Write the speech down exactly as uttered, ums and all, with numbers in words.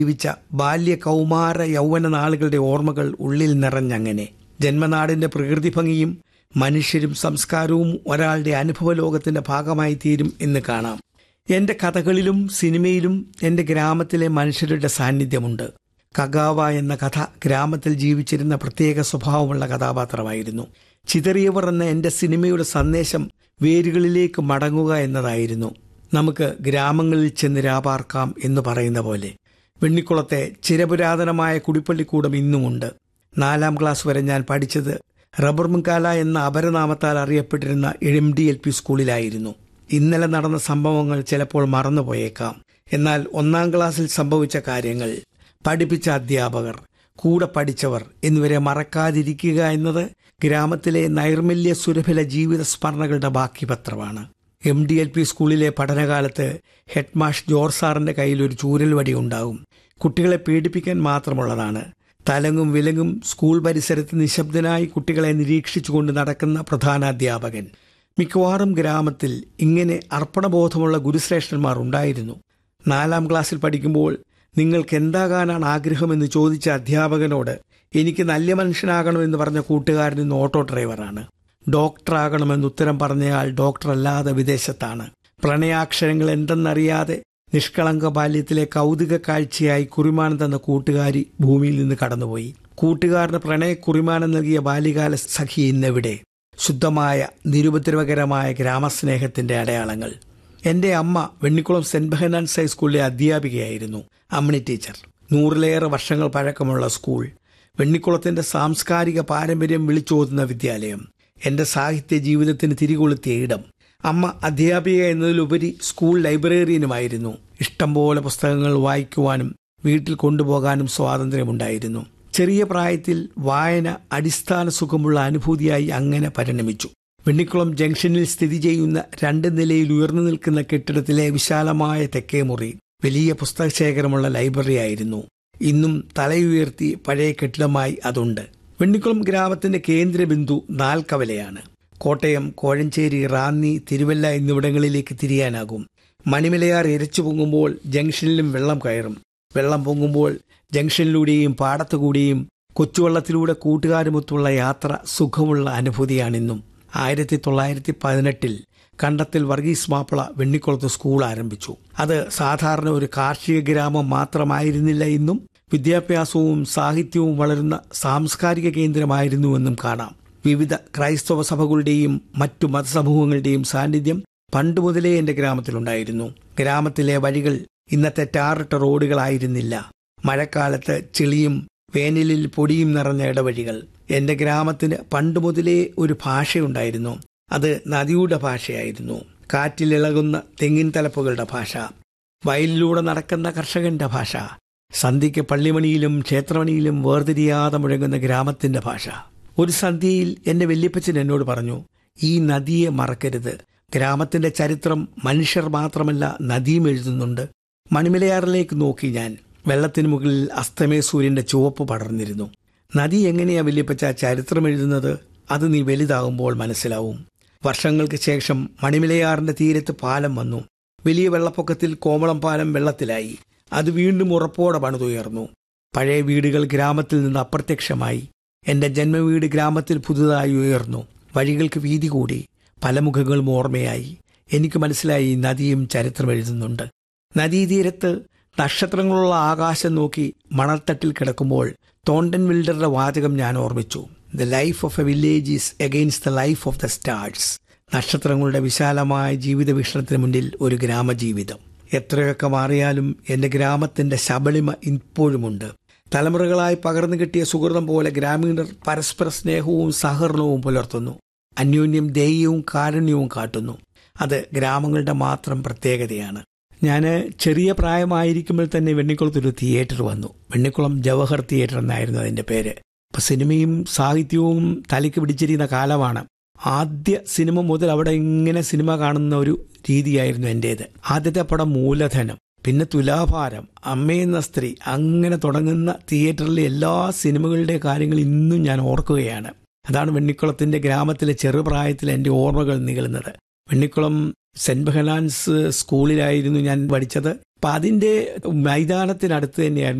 ജീവിച്ച ബാല്യ കൗമാര യൗവന നാളുകളുടെ ഓർമ്മകൾ ഉള്ളിൽ നിറഞ്ഞങ്ങനെ. ജന്മനാടിന്റെ പ്രകൃതി ഭംഗിയും മനുഷ്യരും സംസ്കാരവും ഒരാളുടെ അനുഭവ ലോകത്തിന്റെ ഭാഗമായി തീരും എന്ന് കാണാം. എന്റെ കഥകളിലും സിനിമയിലും എന്റെ ഗ്രാമത്തിലെ മനുഷ്യരുടെ സാന്നിധ്യമുണ്ട്. കഗാവ എന്ന കഥ ഗ്രാമത്തിൽ ജീവിച്ചിരുന്ന പ്രത്യേക സ്വഭാവമുള്ള കഥാപാത്രമായിരുന്നു. ചിതറിയവർ എന്ന എന്റെ സിനിമയുടെ സന്ദേശം വേരുകളിലേക്ക് മടങ്ങുക എന്നതായിരുന്നു. നമുക്ക് ഗ്രാമങ്ങളിൽ ചെന്ന് രാപാർക്കാം എന്ന് പറയുന്ന പോലെ. വെണ്ണിക്കുളത്തെ ചിരപുരാതനമായ കുടിപ്പള്ളിക്കൂടം ഇന്നുമുണ്ട്. നാലാം ക്ലാസ് വരെ ഞാൻ പഠിച്ചത് റബ്ബർ മുക്കാല എന്ന അപരനാമത്താൽ അറിയപ്പെട്ടിരുന്ന എം ഡി എൽ പി സ്കൂളിലായിരുന്നു. ഇന്നലെ നടന്ന സംഭവങ്ങൾ ചിലപ്പോൾ മറന്നുപോയേക്കാം. എന്നാൽ ഒന്നാം ക്ലാസ്സിൽ സംഭവിച്ച കാര്യങ്ങൾ, പഠിപ്പിച്ച അധ്യാപകർ, കൂടെ പഠിച്ചവർ എന്നിവരെ മറക്കാതിരിക്കുക എന്നത് ഗ്രാമത്തിലെ നൈർമല്യ സുരഭില ജീവിത സ്മരണകളുടെ ബാക്കി പത്രമാണ്. എം ഡി എൽ പി സ്കൂളിലെ പഠനകാലത്ത് ഹെഡ് മാഷ് ജോർജ് സാറിന്റെ കയ്യിൽ ഒരു ചൂരൽ വടി ഉണ്ടാവും. കുട്ടികളെ പേടിപ്പിക്കാൻ മാത്രമുള്ളതാണ്. തലങ്ങും വിലങ്ങും സ്കൂൾ പരിസരത്ത് നിശബ്ദനായി കുട്ടികളെ നിരീക്ഷിച്ചുകൊണ്ട് നടക്കുന്ന പ്രധാനാധ്യാപകൻ. മിക്കവാറും ഗ്രാമത്തിൽ ഇങ്ങനെ അർപ്പണബോധമുള്ള ഗുരുശ്രേഷ്ഠന്മാർ ഉണ്ടായിരുന്നു. നാലാം ക്ലാസ്സിൽ പഠിക്കുമ്പോൾ നിങ്ങൾക്ക് എന്താകാനാണ് ആഗ്രഹമെന്ന് ചോദിച്ച അധ്യാപകനോട് എനിക്ക് നല്ല മനുഷ്യനാകണമെന്ന് പറഞ്ഞ കൂട്ടുകാരൻ ഇന്ന് ഓട്ടോ ഡ്രൈവറാണ്. ഡോക്ടറാകണമെന്ന് ഉത്തരം പറഞ്ഞയാൾ ഡോക്ടറല്ലാതെ വിദേശത്താണ്. പ്രണയാക്ഷരങ്ങൾ എന്തെന്നറിയാതെ നിഷ്കളങ്ക ബാല്യത്തിലെ കൗതുക കാഴ്ചയായി കുറിമാനം തന്ന കൂട്ടുകാരി ഭൂമിയിൽ നിന്ന് കടന്നുപോയി. കൂട്ടുകാരന് പ്രണയ കുറിമാനം നൽകിയ ബാല്യകാല സഖി ഇന്നെവിടെ? ശുദ്ധമായ നിരുപദ്രവകരമായ ഗ്രാമസ്നേഹത്തിന്റെ അടയാളങ്ങൾ. എന്റെ അമ്മ വെണ്ണിക്കുളം സെന്റ് ബെഹനാൻസ് ഹൈസ്കൂളിലെ അധ്യാപികയായിരുന്നു. അമ്മിണി ടീച്ചർ. നൂറിലേറെ വർഷങ്ങൾ പഴക്കമുള്ള സ്കൂൾ. വെണ്ണിക്കുളത്തിന്റെ സാംസ്കാരിക പാരമ്പര്യം വിളിച്ചോതുന്ന വിദ്യാലയം. എന്റെ സാഹിത്യ ജീവിതത്തിന് തിരികൊളുത്തിയ ഇടം. അമ്മ അധ്യാപിക എന്നതിലുപരി സ്കൂൾ ലൈബ്രറിയനുമായിരുന്നു. ഇഷ്ടംപോലെ പുസ്തകങ്ങൾ വായിക്കുവാനും വീട്ടിൽ കൊണ്ടുപോകാനും സ്വാതന്ത്ര്യമുണ്ടായിരുന്നു. ചെറിയ പ്രായത്തിൽ വായന അടിസ്ഥാന സുഖമുള്ള അനുഭൂതിയായി അങ്ങനെ പരിണമിച്ചു. വെണ്ണിക്കുളം ജംഗ്ഷനിൽ സ്ഥിതി ചെയ്യുന്ന രണ്ട് നിലയിൽ ഉയർന്നു നിൽക്കുന്ന കെട്ടിടത്തിലെ വിശാലമായ തെക്കേമുറി വലിയ പുസ്തകശേഖരമുള്ള ലൈബ്രറി ആയിരുന്നു. ഇന്നും തലയുയർത്തി പഴയ കെട്ടിടമായി അതുണ്ട്. വെണ്ണിക്കുളം ഗ്രാമത്തിന്റെ കേന്ദ്രബിന്ദു നാൽക്കവലയാണ്. കോട്ടയം, കോഴഞ്ചേരി, റാന്നി, തിരുവല്ല എന്നിവിടങ്ങളിലേക്ക് തിരിയാനാകും. മണിമലയാർ ഇരച്ചു പൊങ്ങുമ്പോൾ ജംഗ്ഷനിലും വെള്ളം കയറും. വെള്ളം പൊങ്ങുമ്പോൾ ജംഗ്ഷനിലൂടെയും പാടത്തുകൂടിയും കൊച്ചുവള്ളത്തിലൂടെ കൂട്ടുകാരുമൊത്തുള്ള യാത്ര സുഖമുള്ള അനുഭൂതിയാണിന്നും. ആയിരത്തി തൊള്ളായിരത്തി പതിനെട്ടിൽ കണ്ടത്തിൽ വർഗീസ് മാപ്പിള വെണ്ണിക്കുളത്ത് സ്കൂൾ ആരംഭിച്ചു. അത് സാധാരണ ഒരു കാർഷിക ഗ്രാമം മാത്രമായിരുന്നില്ല. ഇന്നും വിദ്യാഭ്യാസവും സാഹിത്യവും വളരുന്ന സാംസ്കാരിക കേന്ദ്രമായിരുന്നുവെന്നും കാണാം. വിവിധ ക്രൈസ്തവ സഭകളുടെയും മറ്റു മതസമൂഹങ്ങളുടെയും സാന്നിധ്യം പണ്ടുമുതലേ എന്റെ ഗ്രാമത്തിലുണ്ടായിരുന്നു. ഗ്രാമത്തിലെ വഴികൾ ഇന്നത്തെ ടാറിട്ട റോഡുകളായിരുന്നില്ല. മഴക്കാലത്ത് ചെളിയും വേനലിൽ പൊടിയും നിറഞ്ഞ ഇടവഴികൾ. എന്റെ ഗ്രാമത്തിന് പണ്ടുമുതലേ ഒരു ഭാഷയുണ്ടായിരുന്നു. അത് നദിയുടെ ഭാഷയായിരുന്നു. കാറ്റിലിളകുന്ന തെങ്ങിൻ തലപ്പുകളുടെ ഭാഷ, വയലിലൂടെ നടക്കുന്ന കർഷകന്റെ ഭാഷ, സന്ധ്യയ്ക്ക് പള്ളിമണിയിലും ക്ഷേത്രമണിയിലും വേർതിരിയാതെ മുഴങ്ങുന്ന ഗ്രാമത്തിന്റെ ഭാഷ. ഒരു സന്ധ്യയിൽ എന്റെ വല്യപ്പച്ചൻ എന്നോട് പറഞ്ഞു, ഈ നദിയെ മറക്കരുത്. ഗ്രാമത്തിന്റെ ചരിത്രം മനുഷ്യർ മാത്രമല്ല നദിയും എഴുതുന്നുണ്ട്. മണിമലയാറിലേക്ക് നോക്കി ഞാൻ. വെള്ളത്തിന് മുകളിൽ അസ്തമയ സൂര്യന്റെ ചുവപ്പ് പടർന്നിരുന്നു. നദി എങ്ങനെയാ വല്യപ്പച്ച ചരിത്രം എഴുതുന്നത്? അത് നീ വലുതാകുമ്പോൾ മനസ്സിലാവും. വർഷങ്ങൾക്ക് ശേഷം മണിമലയാറിന്റെ തീരത്ത് പാലം വന്നു. വലിയ വെള്ളപ്പൊക്കത്തിൽ കോമളം പാലം വെള്ളത്തിലായി. അത് വീണ്ടും ഉറപ്പോടെ പണിതുയർന്നു. പഴയ വീടുകൾ ഗ്രാമത്തിൽ നിന്ന് അപ്രത്യക്ഷമായി. എന്റെ ജന്മവീട് ഗ്രാമത്തിൽ പുതുതായി ഉയർന്നു. വഴികൾക്ക് വീതി കൂടി. പല മുഖങ്ങളും ഓർമ്മയായി. എനിക്ക് മനസ്സിലായി നദിയും ചരിത്രം എഴുതുന്നുണ്ട്. നദീതീരത്ത് നക്ഷത്രങ്ങളുള്ള ആകാശം നോക്കി മണൽത്തട്ടിൽ കിടക്കുമ്പോൾ തോണ്ടൻ വിൽഡറുടെ വാചകം ഞാൻ ഓർമ്മിച്ചു. The life of A village is against the life of the stars. നക്ഷത്രങ്ങളുടെ വിശാലമായ ജീവിത വീക്ഷണത്തിന് മുന്നിൽ ഒരു ഗ്രാമജീവിതം. എത്രയൊക്കെ മാറിയാലും എന്റെ ഗ്രാമത്തിന്റെ ശബളിമ ഇപ്പോഴുമുണ്ട്. തലമുറകളായി പകർന്നു കിട്ടിയ സുഹൃതം പോലെ ഗ്രാമീണർ പരസ്പര സ്നേഹവും സഹകരണവും പുലർത്തുന്നു. അന്യോന്യം ദയവും കാരുണ്യവും കാട്ടുന്നു. അത് ഗ്രാമങ്ങളുടെ മാത്രം പ്രത്യേകതയാണ്. ഞാൻ ചെറിയ പ്രായമായിരിക്കുമ്പോൾ തന്നെ വെണ്ണിക്കുളത്തൊരു തിയേറ്റർ വന്നു. വെണ്ണിക്കുളം ജവഹർ തിയേറ്റർ എന്നായിരുന്നു അതിൻ്റെ പേര്. അപ്പം സിനിമയും സാഹിത്യവും തലയ്ക്ക് പിടിച്ചിരിക്കുന്ന കാലമാണ്. ആദ്യ സിനിമ മുതൽ അവിടെ ഇങ്ങനെ സിനിമ കാണുന്ന ഒരു രീതിയായിരുന്നു എൻ്റേത്. ആദ്യത്തെ പടം മൂലധനം, പിന്നെ തുലാഭാരം, അമ്മയെന്ന സ്ത്രീ, അങ്ങനെ തുടങ്ങുന്ന തിയേറ്ററിലെ എല്ലാ സിനിമകളുടെ കാര്യങ്ങൾ ഇന്നും ഞാൻ ഓർക്കുകയാണ്. അതാണ് വെണ്ണിക്കുളത്തിന്റെ ഗ്രാമത്തിലെ ചെറുപ്രായത്തിൽ എൻ്റെ ഓർമ്മകൾ നികളുന്നത്. വെണ്ണിക്കുളം സെന്റ് ബെഹനാൻസ് സ്കൂളിലായിരുന്നു ഞാൻ പഠിച്ചത്. അപ്പം അതിൻ്റെ മൈതാനത്തിനടുത്ത് തന്നെയായിരുന്നു